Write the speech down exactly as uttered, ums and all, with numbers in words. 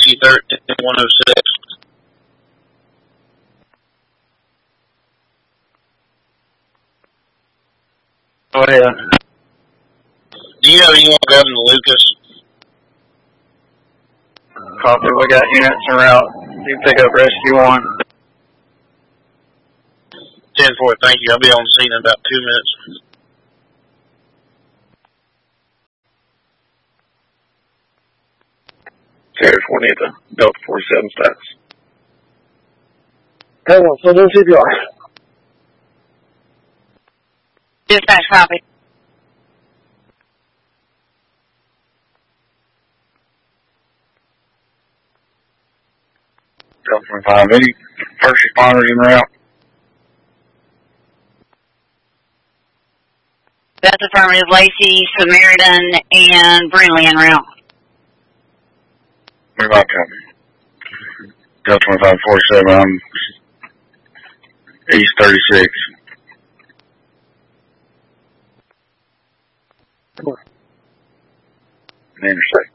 Lacey thirteen one oh six. Go ahead. Do you have anyone going to Lucas? Copy, we got units en route. You can pick up Rescue one. ten four, thank you. I'll be on scene in about two minutes. Carrier four need the Delta forty-seven status. Hang on, so there's C P R. Dispatch copy. Delta twenty-five, any first responders en route? That's affirmative. Lacey, Samaritan, and Brindley en route. What about copy? Delta twenty-five forty-seven, I'm East thirty-six. Come on. Intersect.